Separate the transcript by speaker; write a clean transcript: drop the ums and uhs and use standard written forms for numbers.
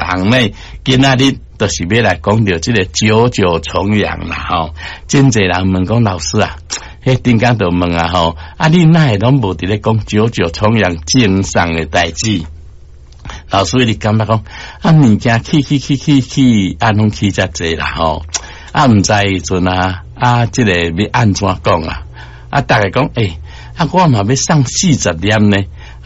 Speaker 1: 人呢，今仔日就是要来讲到这个九九重阳啦吼。真侪人问讲老师啊，迄顶间就问啊吼，啊你哪会拢无伫咧讲九九重阳正上的代志？老师你感觉讲啊物件去，啊拢去遮济啦吼，啊毋知迄阵啊这个要安怎讲啊？啊大家讲啊我嘛要送40念呢。